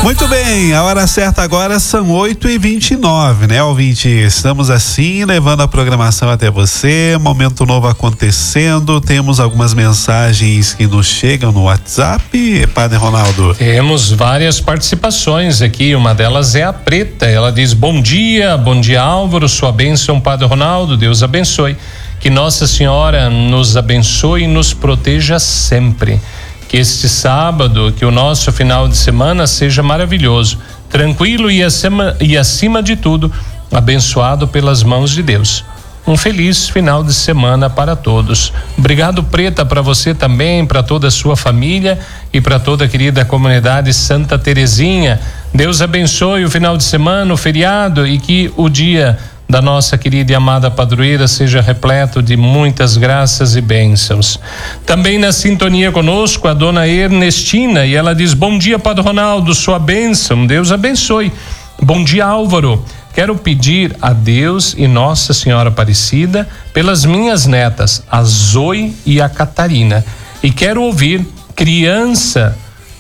Muito bem, a hora certa agora são 8h29, né, ouvinte? Estamos assim, levando a programação até você, momento novo acontecendo, temos algumas mensagens que nos chegam no WhatsApp, Padre Ronaldo. Temos várias participações aqui, uma delas é a Preta, ela diz: bom dia Álvaro, sua bênção, Padre Ronaldo, Deus abençoe, que Nossa Senhora nos abençoe e nos proteja sempre. Que este sábado, que o nosso final de semana seja maravilhoso, tranquilo e acima de tudo, abençoado pelas mãos de Deus. Um feliz final de semana para todos. Obrigado, Preta, para você também, para toda a sua família e para toda a querida comunidade Santa Terezinha. Deus abençoe o final de semana, o feriado, e que o dia da nossa querida e amada padroeira seja repleto de muitas graças e bênçãos. Também na sintonia conosco a dona Ernestina, e ela diz: bom dia, Padre Ronaldo, sua bênção, Deus abençoe. Bom dia, Álvaro, quero pedir a Deus e Nossa Senhora Aparecida pelas minhas netas, a Zoe e a Catarina, e quero ouvir criança,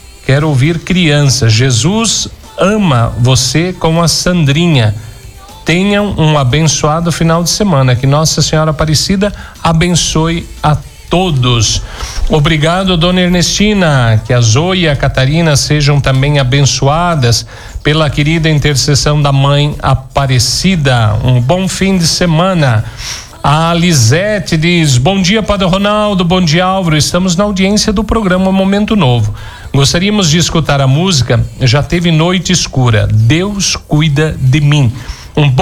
Jesus ama você com a Sandrinha. Tenham um abençoado final de semana, que Nossa Senhora Aparecida abençoe a todos. Obrigado, dona Ernestina, que a Zoe e a Catarina sejam também abençoadas pela querida intercessão da Mãe Aparecida. Um bom fim de semana. A Lisete diz: bom dia, Padre Ronaldo, bom dia, Álvaro, estamos na audiência do programa Momento Novo. Gostaríamos de escutar a música Já Teve Noite Escura, Deus Cuida de Mim.